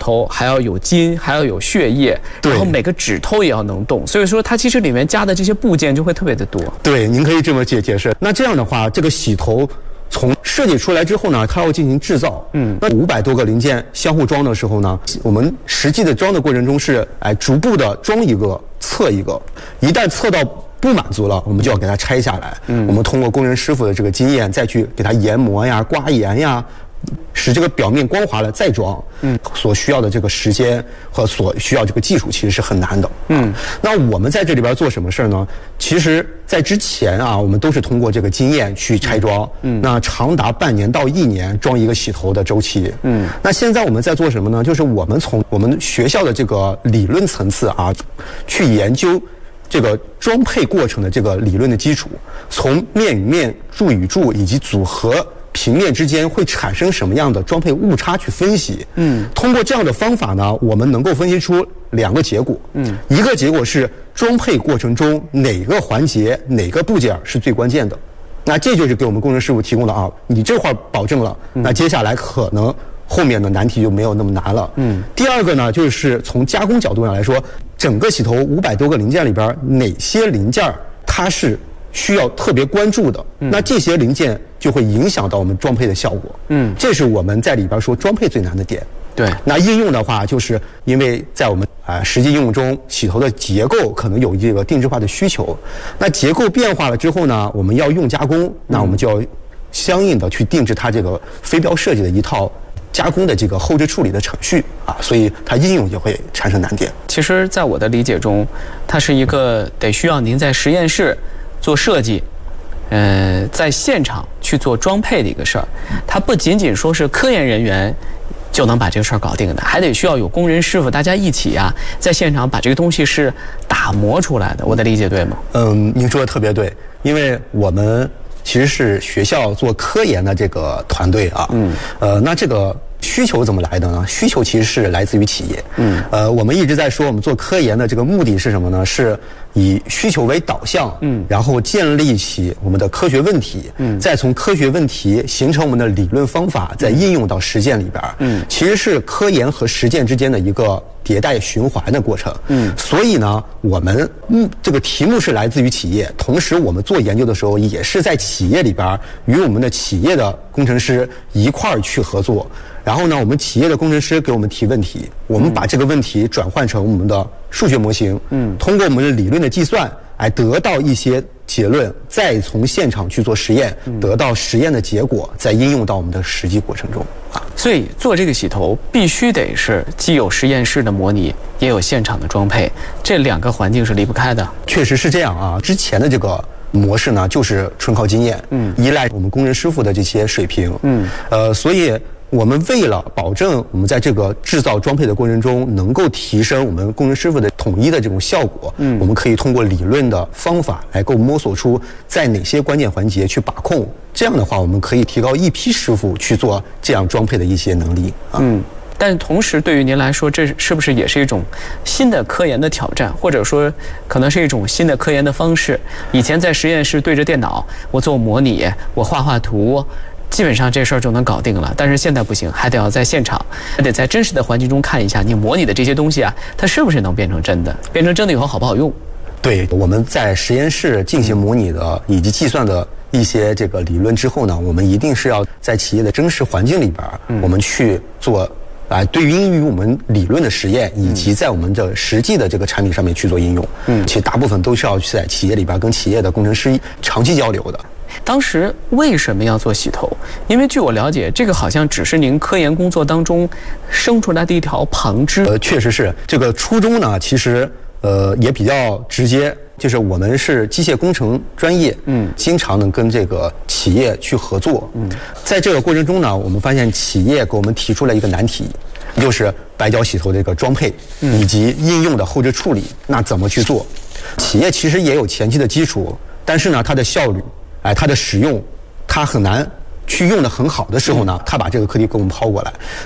头还要有筋，还要有血液，然后每个指头也要能动，所以说它其实里面加的这些部件就会特别的多。 对，您可以这么解释。那这样的话，这个洗头从设计出来之后呢，它要进行制造。那500多个零件相互装的时候呢，我们实际的装的过程中是逐步的装一个测一个，一旦测到不满足了，我们就要给它拆下来。我们通过工人师傅的这个经验，再去给它研磨呀、刮研呀，使这个表面光滑了再装。所需要的这个时间和所需要这个技术其实是很难的。那我们在这里边做什么事儿呢？其实在之前啊，我们都是通过这个经验去拆装。那长达半年到1年装一个洗头的周期。那现在我们在做什么呢？就是我们从我们学校的这个理论层次啊，去研究这个装配过程的这个理论的基础，从面与面、柱与柱以及组合平面之间会产生什么样的装配误差去分析。通过这样的方法呢，我们能够分析出2个结果。一个结果是装配过程中哪个环节、哪个部件是最关键的，那这就是给我们工程师傅提供的啊，你这块保证了，那接下来可能后面的难题就没有那么难了。第二个呢，就是从加工角度上来说，整个洗头500多个零件里边，哪些零件它是需要特别关注的，那这些零件就会影响到我们装配的效果。这是我们在里边说装配最难的点。 对， 那应用的话，就是因为在我们实际应用中，洗头的结构可能有这个定制化的需求。那结构变化了之后呢，我们要用加工，那我们就要相应的去定制它这个非标设计的一套加工的这个后置处理的程序啊，所以它应用就会产生难点。 其实，在我的理解中，它是一个得需要您在实验室做设计，在现场去做装配的一个事儿。它不仅仅说是科研人员就能把这个事儿搞定的，还得需要有工人师傅，大家一起啊，在现场把这个东西是打磨出来的。我的理解对吗？ 您说的特别对，因为我们其实是学校做科研的这个团队啊。那这个需求怎么来的呢？需求其实是来自于企业。我们一直在说，我们做科研的这个目的是什么呢？是以需求为导向，然后建立起我们的科学问题，再从科学问题形成我们的理论方法，再应用到实践里边。其实是科研和实践之间的一个迭代循环的过程。所以呢，我们这个题目是来自于企业，同时我们做研究的时候也是在企业里边与我们的企业的工程师一块儿去合作。然后呢，我们企业的工程师给我们提问题，我们把这个问题转换成我们的数学模型，通过我们的理论的计算，得到一些结论，再从现场去做实验，得到实验的结果，再应用到我们的实际过程中啊。 所以做这个洗头必须得是既有实验室的模拟，也有现场的装配，这2个环境是离不开的。 确实是这样啊，之前的这个模式呢，就是纯靠经验，依赖我们工人师傅的这些水平，所以我们为了保证我们在这个制造装配的过程中能够提升我们工人师傅的统一的这种效果，我们可以通过理论的方法来够摸索出在哪些关键环节去把控，这样的话我们可以提高一批师傅去做这样装配的一些能力啊。 但同时对于您来说，这是不是也是一种新的科研的挑战，或者说可能是一种新的科研的方式？以前在实验室对着电脑，我做模拟，我画图，基本上这事儿就能搞定了。但是现在不行，还得要在现场，还得在真实的环境中看一下你模拟的这些东西啊，它是不是能变成真的？变成真的以后好不好用？ 对，我们在实验室进行模拟的以及计算的一些这个理论之后呢，我们一定是要在企业的真实环境里边，我们去做对应于我们理论的实验，以及在我们的实际的这个产品上面去做应用。其实大部分都是要在企业里边跟企业的工程师长期交流的。 当时为什么要做洗头？因为据我了解，这个好像只是您科研工作当中生出来的一条旁支。 确实是这个初衷呢，其实也比较直接，就是我们是机械工程专业，经常能跟这个企业去合作。在这个过程中呢，我们发现企业给我们提出了一个难题，就是白胶洗头这个装配以及应用的后置处理，那怎么去做？企业其实也有前期的基础，但是呢，它的效率，它的使用，它很难去用得很好的时候呢，它把这个课题给我们抛过来。